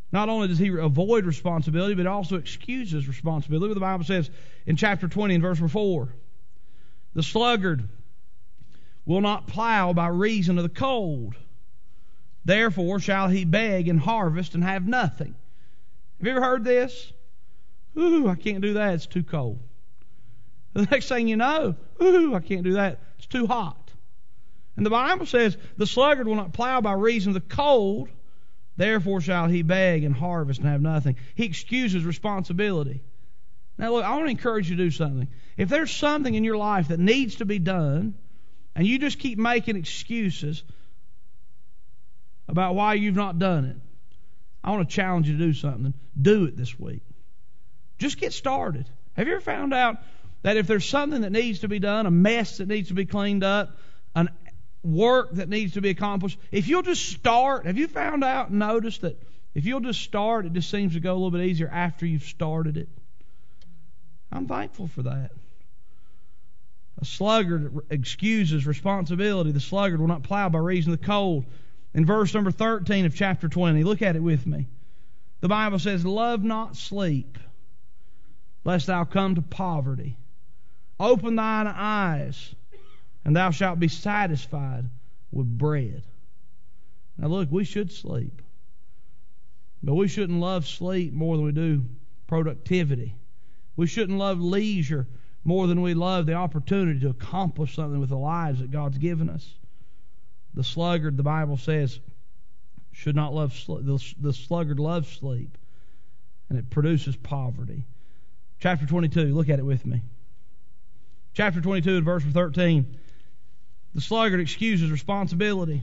Not only does he avoid responsibility, but also excuses responsibility. Look what the Bible says in chapter 20 and verse 4. The sluggard will not plow by reason of the cold. Therefore shall he beg and harvest and have nothing. Have you ever heard this? Ooh, I can't do that. It's too cold. The next thing you know, ooh, I can't do that. It's too hot. And the Bible says, the sluggard will not plow by reason of the cold. Therefore shall he beg and harvest and have nothing. He excuses responsibility. Now look, I want to encourage you to do something. If there's something in your life that needs to be done, and you just keep making excuses about why you've not done it, I want to challenge you to do something. Do it this week. Just get started. Have you ever found out that if there's something that needs to be done, a mess that needs to be cleaned up, an work that needs to be accomplished, if you'll just start, have you found out and noticed that if you'll just start, it just seems to go a little bit easier after you've started it? I'm thankful for that. A sluggard excuses responsibility. The sluggard will not plow by reason of the cold. In verse number 13 of chapter 20, look at it with me. The Bible says, love not sleep, lest thou come to poverty. Open thine eyes, and thou shalt be satisfied with bread. Now look, we should sleep. But we shouldn't love sleep more than we do productivity. We shouldn't love leisure more than we love the opportunity to accomplish something with the lives that God's given us. The sluggard, the Bible says, should not love sleep. The sluggard loves sleep, and it produces poverty. Chapter 22, look at it with me. Chapter 22 and verse 13. The sluggard excuses responsibility.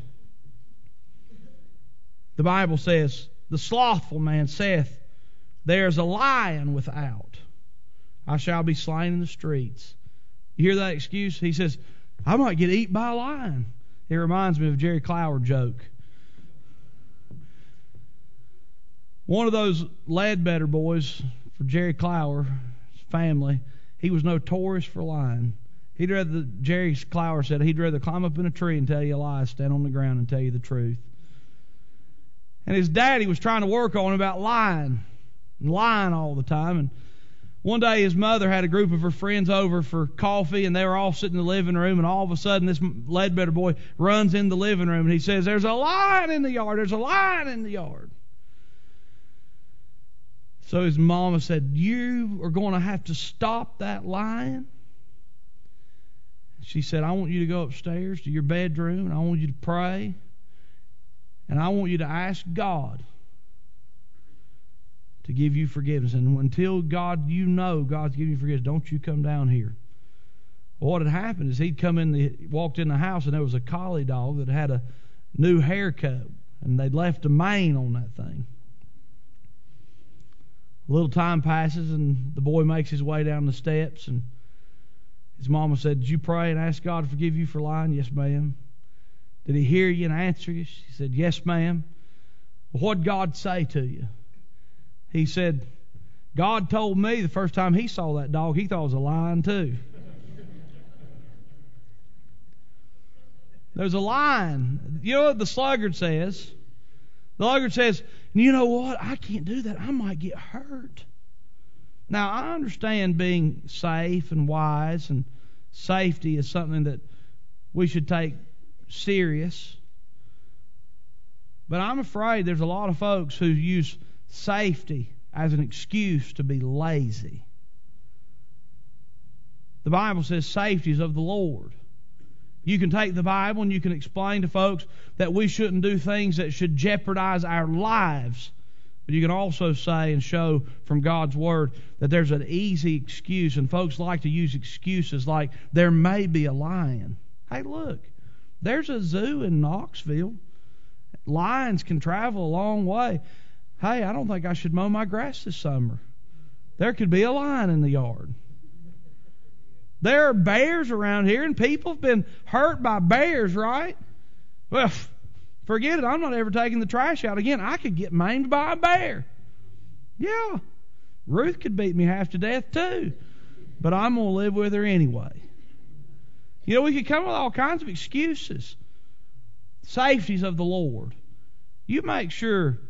The Bible says, the slothful man saith, there is a lion without. I shall be slain in the streets. You hear that excuse? He says, I might get eaten by a lion. It reminds me of a Jerry Clower joke. One of those Ledbetter boys for Jerry Clower's family, he was notorious for lying. Jerry Clower said he'd rather climb up in a tree and tell you a lie, stand on the ground and tell you the truth. And his daddy was trying to work on him about lying all the time. And one day his mother had a group of her friends over for coffee, and they were all sitting in the living room, and all of a sudden this Ledbetter boy runs in the living room and he says, there's a lion in the yard, there's a lion in the yard. So his mama said, you are going to have to stop that lion. She said, I want you to go upstairs to your bedroom, and I want you to pray, and I want you to ask God to give you forgiveness. And until God's giving you forgiveness, don't you come down here. Well, what had happened is he'd walked in the house, and there was a collie dog that had a new haircut, and they'd left a mane on that thing. A little time passes, and the boy makes his way down the steps, and his mama said, did you pray and ask God to forgive you for lying? Yes, ma'am. Did he hear you and answer you? She said, yes, ma'am. Well, what did God say to you? He said, God told me the first time he saw that dog, he thought it was a lion too. There's a lion. You know what the sluggard says? The sluggard says, you know what? I can't do that. I might get hurt. Now, I understand being safe and wise, and safety is something that we should take serious. But I'm afraid there's a lot of folks who use safety as an excuse to be lazy. The Bible says safety is of the Lord. You can take the Bible and you can explain to folks that we shouldn't do things that should jeopardize our lives. But you can also say and show from God's Word that there's an easy excuse. And folks like to use excuses like, there may be a lion. Hey, look, there's a zoo in Knoxville. Lions can travel a long way. Hey, I don't think I should mow my grass this summer. There could be a lion in the yard. There are bears around here, and people have been hurt by bears, right? Well, forget it. I'm not ever taking the trash out again. I could get maimed by a bear. Yeah. Ruth could beat me half to death too. But I'm going to live with her anyway. You know, we could come up with all kinds of excuses. Safety's of the Lord. You make sure